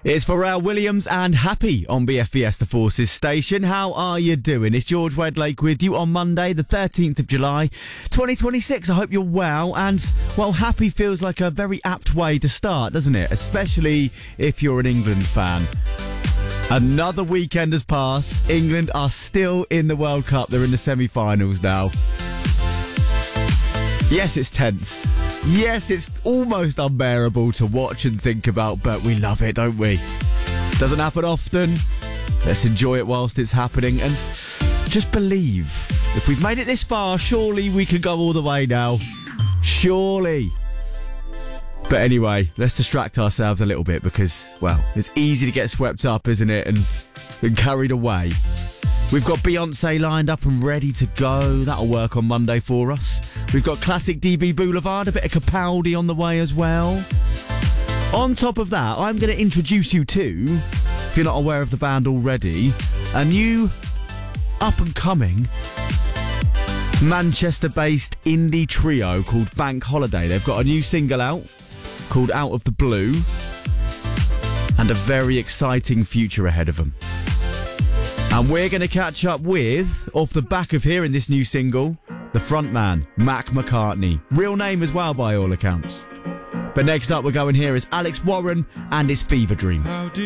It's Pharrell Williams and Happy on BFBS The Forces station. How are you doing? It's George Wedlake with you on Monday, the 13th of July, 2026. I hope you're well. And, well, happy feels like a very apt way to start, doesn't it? Especially if you're an England fan. Another weekend has passed. England are still in the World Cup. They're in the semi-finals now. Yes, it's tense. Yes, it's almost unbearable to watch and think about, but we love it, don't we? Doesn't happen often. Let's enjoy it whilst it's happening and just believe. If we've made it this far, surely we can go all the way now. Surely. But anyway, let's distract ourselves a little bit because, well, it's easy to get swept up, isn't it? And carried away. We've got Beyonce lined up and ready to go. That'll work on Monday for us. We've got classic DB Boulevard, a bit of Capaldi on the way as well. On top of that, I'm going to introduce you to, if you're not aware of the band already, a new up-and-coming Manchester-based indie trio called Bank Holiday. They've got a new single out called Out of the Blue and a very exciting future ahead of them. And we're going to catch up with, off the back of hearing this new single, the frontman, Mac McCartney. Real name as well, by all accounts. But next up, we're going here is Alex Warren and his Fever Dream.